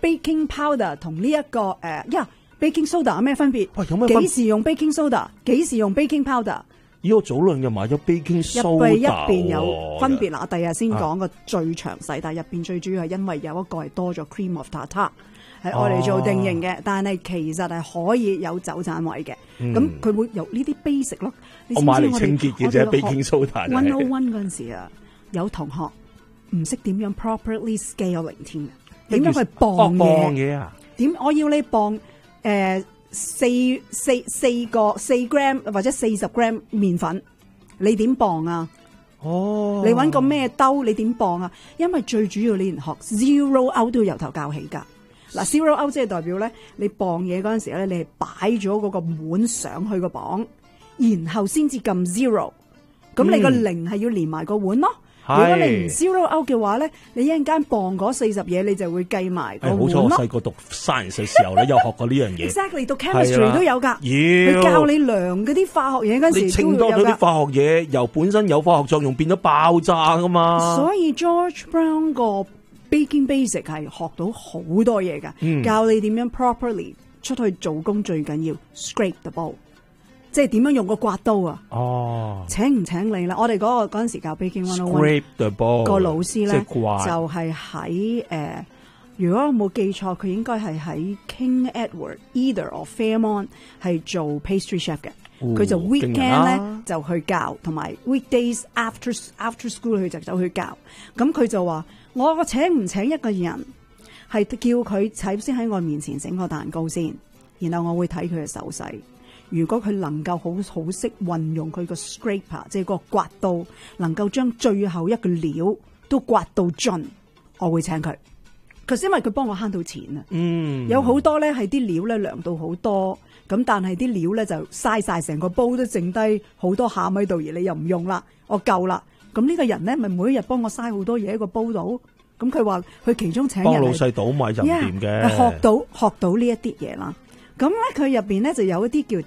baking powder 同呢一個baking soda 有咩分別？ 有咩分別？ 幾時用 baking soda？幾時用 baking powder？ 我早兩日買咗 baking soda 入邊有分別啦。我第日先講個最詳細，但係入邊最主要係因為有一個係多咗 cream of tartar， 係我嚟做定型嘅，但係其實係可以有走盞位嘅。咁佢會有呢啲 basic 咯。 我買嚟清潔嘅啫 baking soda。 101嗰陣時啊，有同學唔識點樣 properly scaling 添，點樣去磅嘢啊？ 點我要你磅4 gram 或者40 gram 麵粉，你點磅啊？ 哦， 你搵個咩兜？你點磅啊？因為最主要你連學 zero out 都要由頭教起噶。嗱 ，zero out 即係代表咧，你磅嘢嗰陣時咧，你係擺咗嗰個碗上去個磅，然後先至撳 zero。咁你個零係要連埋個碗咯。如果你唔 zero out 嘅話咧，你一陣間磅嗰40嘢，你就會計埋個碗咯。 冇錯，我細個讀 science 嘅時候咧，有學過呢樣嘢。 Exactly， 讀 chemistry 都有㗎。 佢教你量嗰啲化學嘢嗰陣時， 你稱多咗啲化學嘢，由本身有化學作用變咗爆炸㗎嘛。 所以 George Brown 個 baking basic 係學到好多嘢㗎，教你點樣 properly 出去做工，最緊要 scrape the bowl。即係點樣用個刮刀啊？哦，請唔請你啦？我哋嗰陣時教 baking 101個老師咧，就係喺如果我冇記錯，佢應該係喺 King Edward Either or Fairmont 係做 pastry chef 嘅。佢就 weekend 咧就去教，同埋 weekdays after school 佢就走去教。咁佢就話：我請唔請一個人係叫佢先喺我面前整個蛋糕先，然後我會睇佢嘅手勢。如果佢能夠好識運用佢個 scraper， 即係個刮刀，能夠將最後一個料都刮到盡，我會請佢。因為佢幫我慳到錢啊。有好多咧係啲料咧量到好多，咁但係啲料咧就嘥晒成個煲，都剩低好多餡喺度，而你又唔用啦，我夠啦。咁呢個人咧咪每一日幫我嘥好多嘢喺個煲度。咁佢話佢其中請人幫老細倒米就唔掂嘅， 學到呢一啲嘢啦。咁咧，佢入邊咧就有一啲叫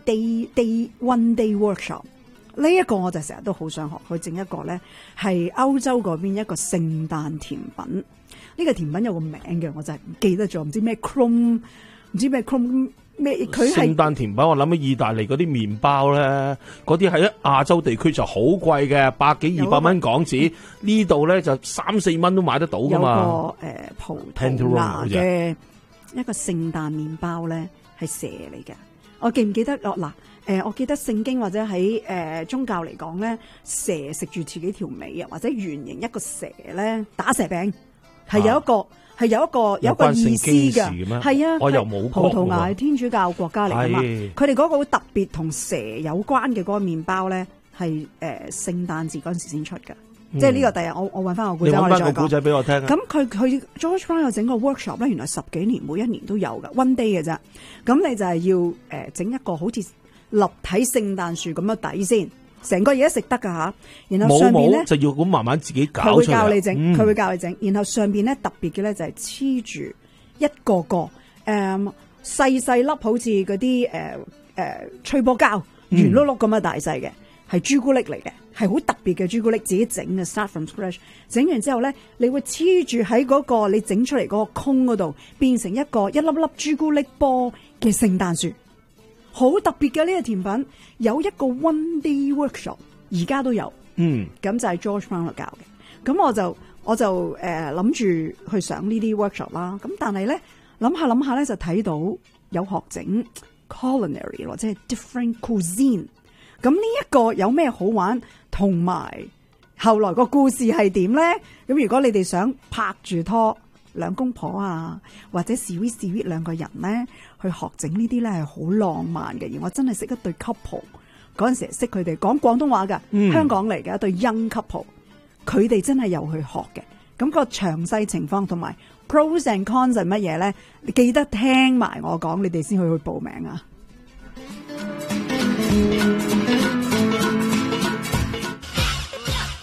one day workshop。呢一個我就成日都好想學，佢整一個咧係歐洲嗰邊一個聖誕甜品。呢個甜品有個名嘅，我就係唔記得咗，唔知咩 crom 咩。佢係聖誕甜品，我諗起意大利嗰啲麵包咧，嗰啲喺亞洲地區就好貴嘅，100幾200蚊港紙。呢度咧就3、4蚊都買得到噶嘛。 有個葡萄牙嘅一個聖誕麵包咧。係蛇嚟嘅，我記唔記得我記得聖經或者喺宗教嚟講咧，蛇食住自己條尾啊，或者圓形一個蛇咧打蛇餅，係有一個意思嘅，係啊， 我又冇葡萄牙係天主教國家嚟噶嘛，佢哋嗰個好特別同蛇有關嘅嗰個麵包咧，係聖誕節嗰陣時先出嘅。即係呢個第日我揾翻個故仔， 你揾翻個故仔俾我聽。 咁佢 George Brown 有整個 workshop 咧，原來10幾年每一年都有㗎 one day 嘅啫。咁你就係要整一個好似立體聖誕樹咁嘅底先，成個嘢都食得㗎吓。然後上邊咧就要咁慢慢自己搞出嚟。 佢會教你整，佢會教你整。然後上邊咧特別嘅咧就係黐住一個個細粒，好似嗰啲吹波膠圓碌碌咁嘅大細嘅，係朱古力嚟嘅。係好特別嘅朱古力，自己整嘅 start from scratch。整完之後咧，你會黐住喺嗰個你整出嚟嗰個空嗰度，變成一粒粒朱古力波嘅聖誕樹，好特別嘅呢個甜品。有一個 one day workshop， 而家都有。咁就係 George Brown 教嘅。咁我就諗住去上呢啲 workshop 啦。咁但係咧諗下咧就睇到有學整 culinary 或者係 different cuisine。咁呢一個有咩好玩？同埋後來個故事係點咧？咁如果你哋想拍住拖兩公婆啊，或者 sweet 兩個人咧，去學整呢啲咧係好浪漫嘅。而我真係識一對 couple， 嗰陣時識佢哋講廣東話㗎，香港嚟嘅一對 young couple， 佢哋真係有去學嘅。咁個詳細情況同埋 pros and cons 係乜嘢咧？你記得聽埋我講，你哋先去報名啊！